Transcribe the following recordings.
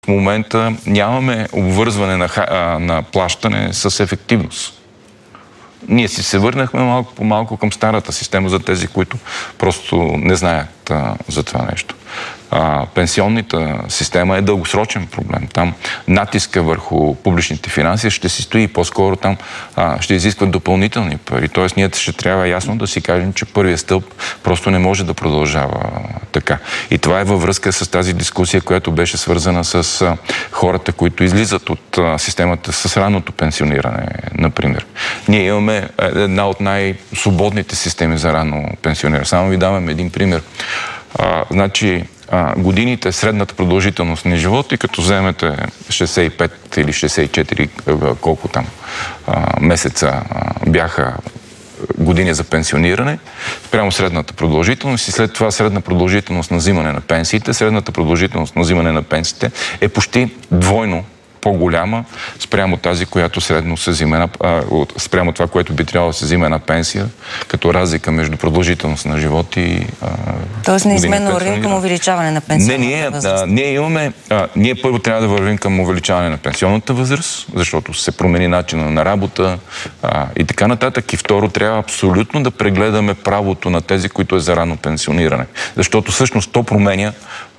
В момента нямаме обвързване на плащане с ефективност. Ние си се върнахме малко по малко към старата система за тези, които просто не знаят за това нещо. Пенсионната система е дългосрочен проблем. Там натиска върху публичните финанси ще си стои, по-скоро там ще изискват допълнителни пари. Тоест ние ще трябва ясно да си кажем, че първият стълб просто не може да продължава така. И това е във връзка с тази дискусия, която беше свързана с хората, които излизат от системата с ранното пенсиониране, например. Ние имаме една от най-свободните системи за ранно пенсиониране. Само ви давам един пример. Значи, годините, средната продължителност на живота, и като вземете 65 или 64, колко там месеца бяха години за пенсиониране, спрямо средната продължителност и след това средна продължителност на взимане на пенсиите. Средната продължителност на взимане на пенсиите е почти двойно по-голяма спрямо тази, която средно се взима, спрямо това, което би трябвало да се взима една пенсия, като разлика между продължителност на живот и тоест неизменно вървим към увеличаване на пенсионната възраст. Ние първо трябва да вървим към увеличаване на пенсионната възраст, защото се промени начина на работа и така нататък. И второ, трябва абсолютно да прегледаме правото на тези, които е за ранно пенсиониране. Защото всъщност то променя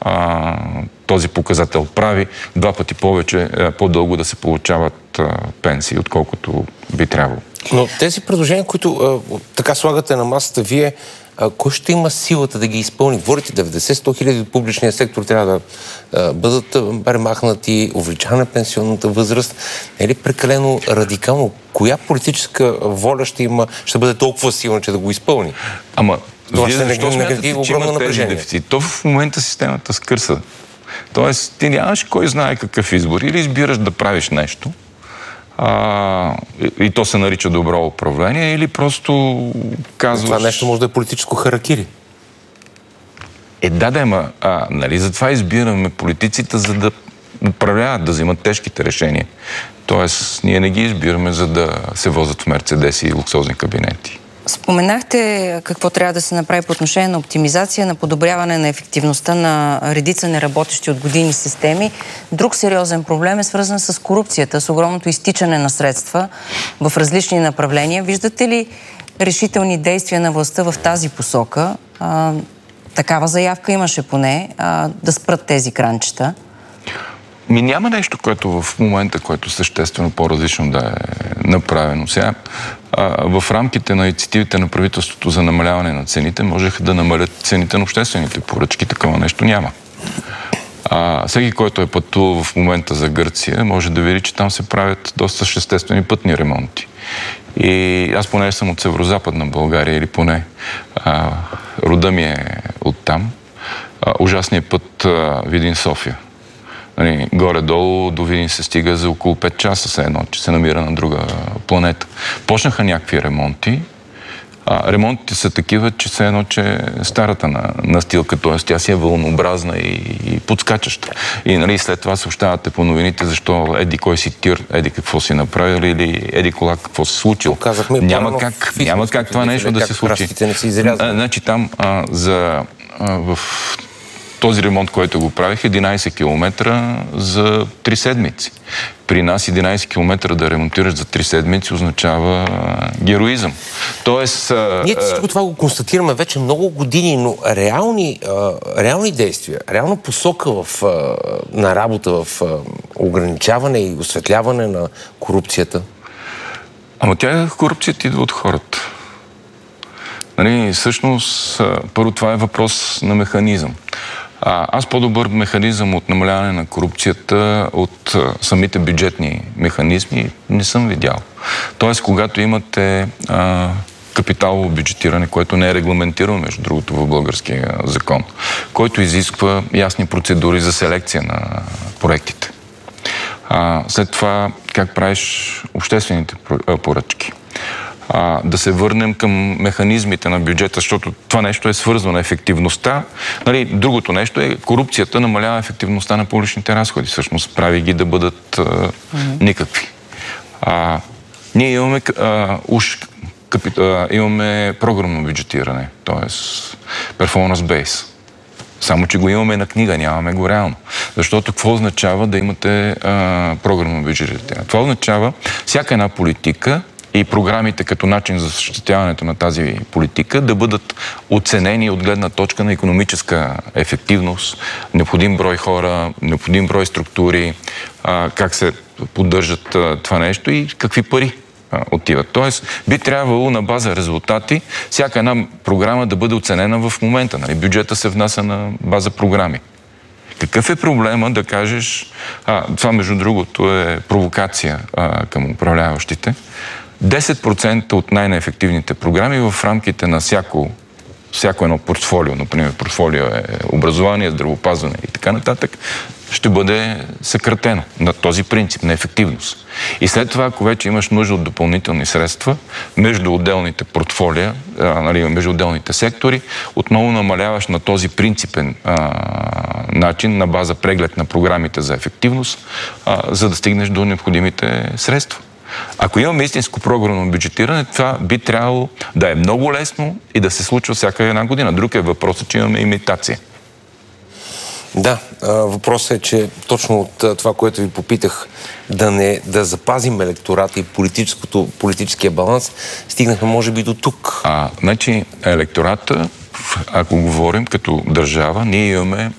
този показател, прави два пъти повече, по-дълго да се получават пенсии, отколкото би трябвало. Но тези предложения, които така слагате на масата, вие, кой ще има силата да ги изпълни? Говорите 90-100 хиляди от публичния сектор трябва да бъдат премахнати, увеличаване на пенсионната възраст. Не е ли прекалено радикално? Коя политическа воля ще бъде толкова силна, че да го изпълни? Това ще негатив огромно напрежение. То в момента системата скърса. Тоест, ти нямаш кой знае какъв избор. Или избираш да правиш нещо, и то се нарича добро управление, или просто казваш... Това нещо може да е политическо харакири. Нали, затова избираме политиците, за да управляват, да взимат тежките решения. Тоест, ние не ги избираме, за да се возят в мерцедеси и луксозни кабинети. Споменахте какво трябва да се направи по отношение на оптимизация, на подобряване на ефективността на редица неработещи от години системи. Друг сериозен проблем е свързан с корупцията, с огромното изтичане на средства в различни направления. Виждате ли решителни действия на властта в тази посока? Такава заявка имаше поне, да спрат тези кранчета. Няма нещо, което в момента, което съществено по-различно да е направено. Сега, в рамките на инициативите на правителството за намаляване на цените, можеха да намалят цените на обществените поръчки. Такова нещо няма. Всеки, който е пътувал в момента за Гърция, може да види, че там се правят доста съществени пътни ремонти. И аз поне съм от северозападна България, или поне рода ми е оттам. Ужасният път Видин-София. Горе-долу до Видин се стига за около 5 часа все едно, че се намира на друга планета. Почнаха някакви ремонти. Ремонтите са такива, че все едно, че старата настилка, т.е. тя си е вълнообразна и подскачаща. И след това съобщавате по новините, защо еди кой си тир, еди какво си направил или еди кола какво се случило. Няма как това нещо да се случи. Значи там в този ремонт, който го правих, 11 км за 3 седмици. При нас 11 км да ремонтираш за 3 седмици означава героизъм. Тоест... Ние всичко това го констатираме вече много години, но реални действия, реална посока на работа в ограничаване и осветляване на корупцията. Корупцията идва от хората. Всъщност, първо това е въпрос на механизъм. Аз по-добър механизъм от намаляване на корупцията от самите бюджетни механизми не съм видял. Тоест, когато имате капиталово бюджетиране, което не е регламентирано, между другото, в българския закон, който изисква ясни процедури за селекция на проектите. След това, как правиш обществените поръчки. Да се върнем към механизмите на бюджета, защото това нещо е свързано на ефективността. Другото нещо е корупцията намалява ефективността на публичните разходи. Всъщност прави ги да бъдат никакви. Ние имаме имаме програмно бюджетиране, т.е. performance base. Само че го имаме на книга, нямаме го реално. Защото какво означава да имате програмно бюджетиране? Това означава всяка една политика и програмите като начин за осъществяването на тази политика да бъдат оценени от гледна точка на икономическа ефективност, необходим брой хора, необходим брой структури, как се поддържат това нещо и какви пари отиват. Тоест, би трябвало на база резултати всяка една програма да бъде оценена в момента. Нали? Бюджета се внася на база програми. Какъв е проблема да кажеш, това между другото е провокация към управляващите, 10% от най-неефективните програми в рамките на всяко едно портфолио, например портфолио е образование, здравеопазване и така нататък, ще бъде съкратено на този принцип на ефективност. И след това, ако вече имаш нужда от допълнителни средства между отделните портфолия, между отделните сектори, отново намаляваш на този принципен начин, на база преглед на програмите за ефективност, за да стигнеш до необходимите средства. Ако имаме истинско програмно бюджетиране, това би трябвало да е много лесно и да се случва всяка една година. Друг е въпросът, че имаме имитация. Да, въпросът е, че точно от това, което ви попитах, да запазим електората и политическия баланс, стигнахме може би до тук. Значи електората, ако говорим като държава, ние имаме,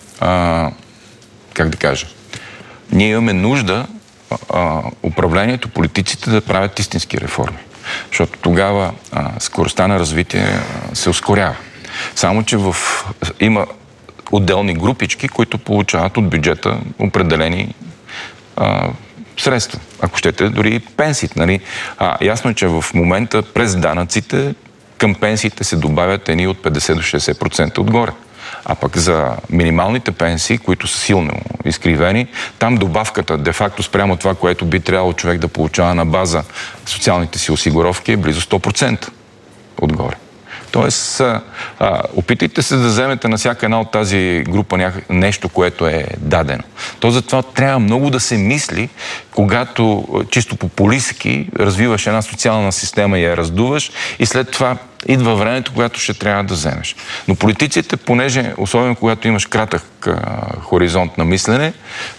ние имаме нужда управлението, политиците да правят истински реформи. Защото тогава скоростта на развитие се ускорява. Само, че има отделни групички, които получават от бюджета определени средства. Ако щете, дори пенсиите. Нали? Ясно е, че в момента през данъците към пенсиите се добавят едни от 50 до 60% отгоре. А пък за минималните пенсии, които са силно изкривени, там добавката, де-факто спрямо това, което би трябвало човек да получава на база социалните си осигуровки, е близо 100% отгоре. Тоест, опитайте се да вземете на всяка една от тази група нещо, което е дадено. То затова трябва много да се мисли, когато чисто популистки развиваш една социална система и я раздуваш и след това идва времето, когато ще трябва да вземеш. Но политиците, понеже, особено когато имаш кратък хоризонт на мислене,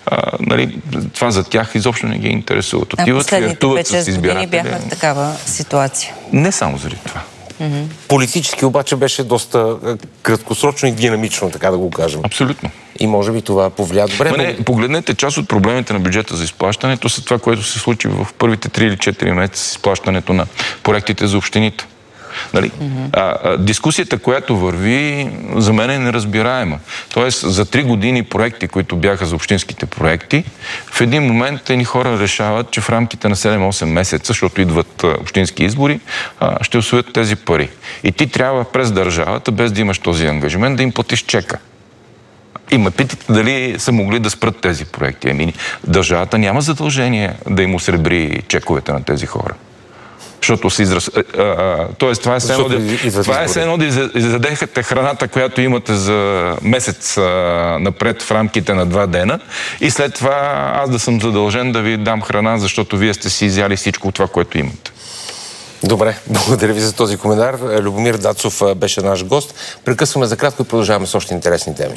това за тях изобщо не ги интересува. Последните 5-6 години бяха в такава ситуация. Не само заради това. Политически обаче беше доста краткосрочно и динамично, така да го кажем. Абсолютно. И може би това повлия добре. Погледнете, част от проблемите на бюджета за изплащането са това, което се случи в първите 3 или 4 месеца с изплащането на проектите за общините. Нали? Дискусията, която върви, за мен е неразбираема. Тоест, за 3 години проекти, които бяха за общинските проекти, в един момент едни хора решават, че в рамките на 7-8 месеца, защото идват общински избори, ще усвоят тези пари. И ти трябва през държавата, без да имаш този ангажимент, да им платиш чека. И ме питате дали са могли да спрат тези проекти. Държавата няма задължение да им осребри чековете на тези хора. Защото се тоест, това е все едно да изядехате храната, която имате за месец напред в рамките на 2 дена и след това аз да съм задължен да ви дам храна, защото вие сте си изяли всичко това, което имате. Добре, благодаря ви за този коментар. Любомир Дацов беше наш гост. Прекъсваме за кратко и продължаваме с още интересни теми.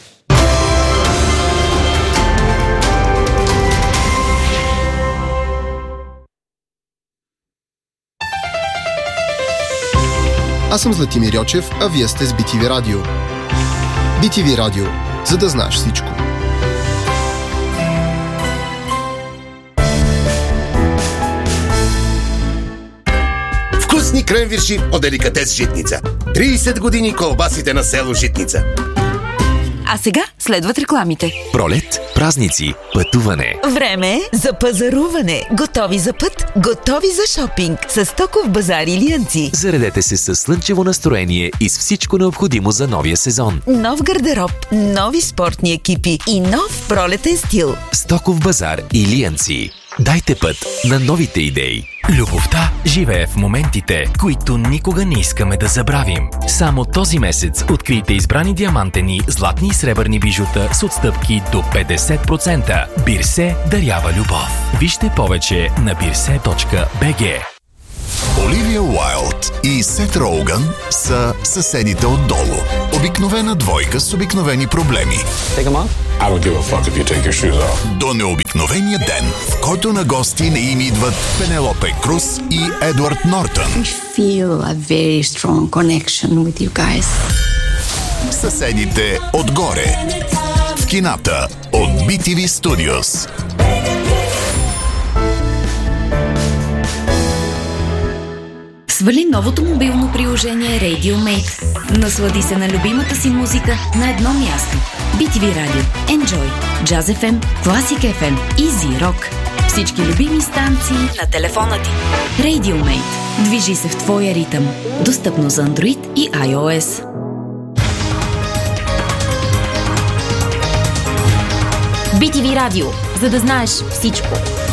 Аз съм Златимир Йочев, а вие сте с BTV Радио. BTV Радио, за да знаеш всичко. Вкусни кренвирши от Деликатес Житница. 30 години колбасите на село Житница. А сега следват рекламите. Пролет, празници, пътуване. Време за пазаруване. Готови за път, готови за шопинг. С Стоков базар Илиянци. Заредете се с слънчево настроение и с всичко необходимо за новия сезон. Нов гардероб, нови спортни екипи и нов пролетен стил. Стоков базар Илиянци. Дайте път на новите идеи. Любовта живее в моментите, които никога не искаме да забравим. Само този месец открийте избрани диамантени, златни и сребърни бижута с отстъпки до 50%. Бирсе дарява любов. Вижте повече на birse.bg. Оливия Уайлд и Сет Роуган са съседите отдолу. обикновена двойка с обикновени проблеми. I don't give a fuck if you take your shoes off. До необикновения ден, в който на гости не им идват Пенелопе Круз и Едвард Нортън. We feel a very strong connection with you guys. Съседите отгоре. В кината от BTV Studios. Свали новото мобилно приложение RadioMate. Наслади се на любимата си музика на едно място. BTV Radio, Enjoy, Jazz FM, Classic FM, Easy Rock. Всички любими станции на телефона ти. RadioMate. Движи се в твоя ритъм. Достъпно за Android и iOS. BTV Radio, за да знаеш всичко.